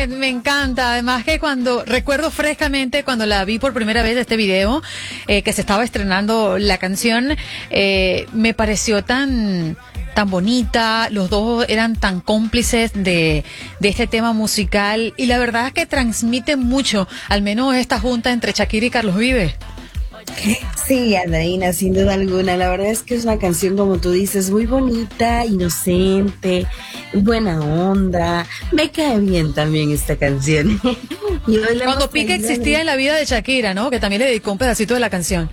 me encanta. Además que recuerdo frescamente cuando la vi por primera vez este video, que se estaba estrenando la canción, me pareció tan bonita, los dos eran tan cómplices de este tema musical y la verdad es que transmite mucho, al menos esta junta entre Shakira y Carlos Vives. Sí, Andreina, sin duda alguna. La verdad es que es una canción, como tú dices, muy bonita, inocente, buena onda. Me cae bien también esta canción. Y hoy cuando Pique existía en la vida de Shakira, ¿no? Que también le dedicó un pedacito de la canción.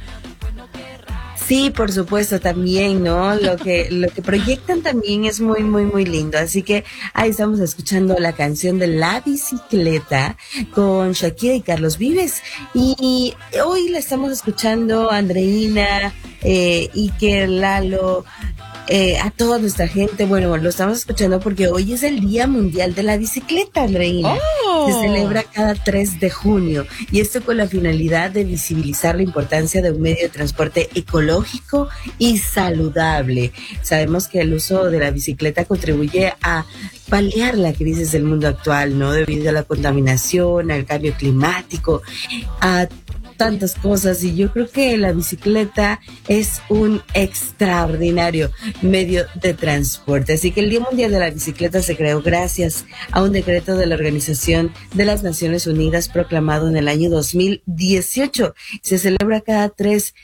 Sí, por supuesto, también, ¿no? Lo que proyectan también es muy, muy, muy lindo. Así que ahí estamos escuchando la canción de La Bicicleta con Shakira y Carlos Vives. Y hoy la estamos escuchando Andreina, Iker, Lalo, a toda nuestra gente. Bueno, lo estamos escuchando porque hoy es el Día Mundial de la Bicicleta, Andreina. Se celebra cada 3 de junio y esto con la finalidad de visibilizar la importancia de un medio de transporte ecológico y saludable. Sabemos que el uso de la bicicleta contribuye a paliar la crisis del mundo actual, ¿no? Debido a la contaminación, al cambio climático, a tantas cosas, y yo creo que la bicicleta es un extraordinario medio de transporte. Así que el Día Mundial de la Bicicleta se creó gracias a un decreto de la Organización de las Naciones Unidas proclamado en el año 2018. Se celebra cada 3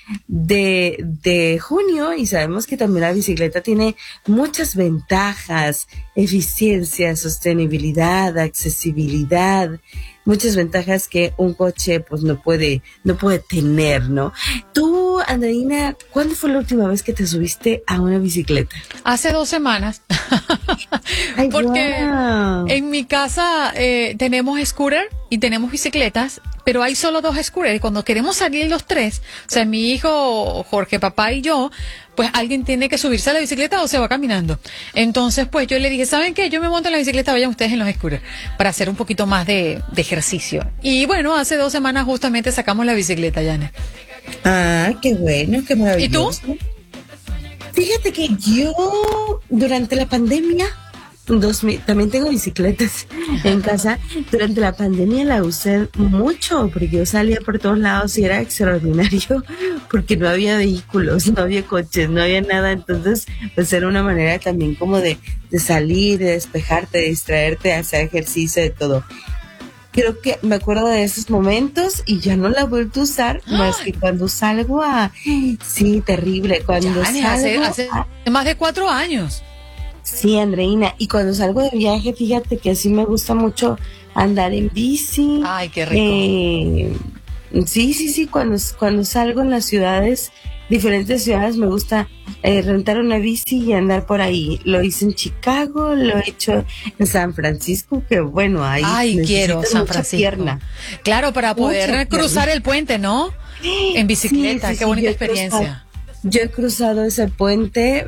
de junio y sabemos que también la bicicleta tiene muchas ventajas: eficiencia, sostenibilidad, accesibilidad, muchas ventajas que un coche pues no puede tener, ¿no? Tú, Andreina, ¿cuándo fue la última vez que te subiste a una bicicleta? Hace 2 semanas. Ay, porque wow. En mi casa tenemos scooter y tenemos bicicletas, pero hay solo 2 scooters y cuando queremos salir los 3, o sea, mi hijo, Jorge, papá y yo, pues alguien tiene que subirse a la bicicleta o se va caminando. Entonces, pues yo le dije, ¿saben qué? Yo me monto en la bicicleta, vayan ustedes en los scooters para hacer un poquito más de ejercicio. Y bueno, hace 2 semanas justamente sacamos la bicicleta, Janet. Ah, qué bueno, qué maravilloso. ¿Y tú? Fíjate que yo, durante la pandemia, también tengo bicicletas en casa. Durante la pandemia la usé mucho porque yo salía por todos lados y era extraordinario porque no había vehículos, no había coches, no había nada. Entonces, pues era una manera también como de salir, de despejarte, de distraerte, de hacer ejercicio, de todo. Creo que me acuerdo de esos momentos y ya no la he vuelto a usar más que cuando salgo a... Sí, terrible. Cuando salgo hace más de 4 años. Sí, Andreina, y cuando salgo de viaje, fíjate que sí me gusta mucho andar en bici. Ay, qué rico. Sí, cuando salgo en las ciudades, diferentes ciudades, me gusta rentar una bici y andar por ahí. Lo hice en Chicago, lo he hecho en San Francisco, que bueno, ahí quiero San Francisco. Pierna. Claro, para poder cruzar el puente, ¿no? En bicicleta, qué bonita experiencia. Yo he cruzado ese puente,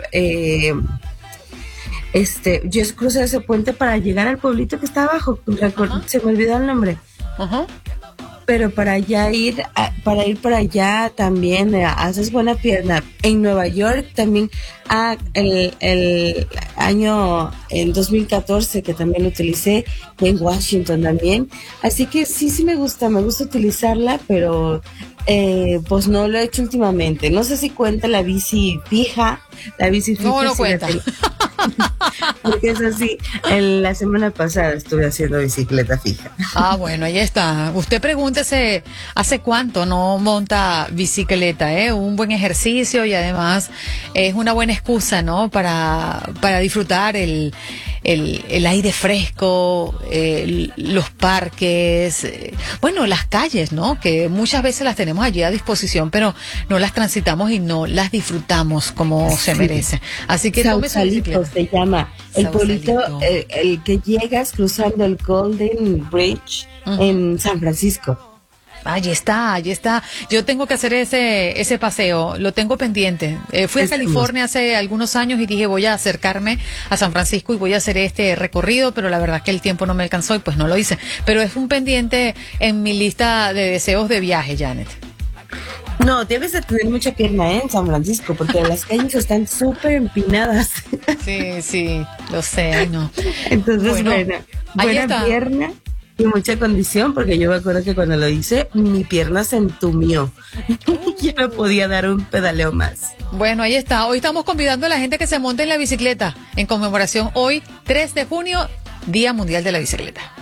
yo crucé ese puente para llegar al pueblito que está abajo. Se me olvidó el nombre. Pero para ir para allá también haces buena pierna. En Nueva York también, el año en 2014 que también lo utilicé, en Washington también. Así que sí me gusta utilizarla, pero pues no lo he hecho últimamente. No sé si cuenta la bici fija. No cuenta. Porque es así, la semana pasada estuve haciendo bicicleta fija. Bueno, ahí está. Usted pregúntese, ¿hace cuánto no monta bicicleta? Un buen ejercicio y además es una buena excusa, ¿no? Para disfrutar el aire fresco, los parques, bueno, las calles, ¿no? Que muchas veces las tenemos allí a disposición, pero no las transitamos y no las disfrutamos como se merece. Así que tome su bicicleta. Se llama el pueblito, el que llegas cruzando el Golden Bridge en San Francisco. Allí está. Yo tengo que hacer ese paseo, lo tengo pendiente. Fui a California hace algunos años y dije voy a acercarme a San Francisco y voy a hacer este recorrido, pero la verdad es que el tiempo no me alcanzó y pues no lo hice. Pero es un pendiente en mi lista de deseos de viaje, Janet. No, debes de tener mucha pierna en San Francisco, porque las calles están súper empinadas. Sí, lo sé, no. Entonces, buena está. pierna. y mucha condición, porque yo me acuerdo que cuando lo hice, mi pierna se entumió. Yo no podía dar un pedaleo más. Bueno, ahí está. Hoy estamos convidando a la gente que se monte en la bicicleta en conmemoración hoy, 3 de junio, Día Mundial de la Bicicleta.